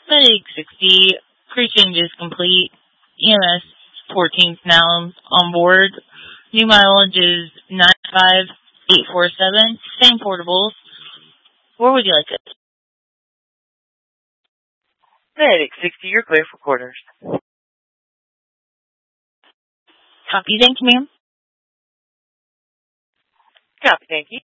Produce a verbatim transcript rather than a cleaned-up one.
Medic sixty, crew change is complete. E M S fourteen's now on board. New mileage is nine five eight four seven. Same portables. Where would you like it? Medic sixty, you're clear for quarters. Copy, thank you, ma'am. Copy, thank you.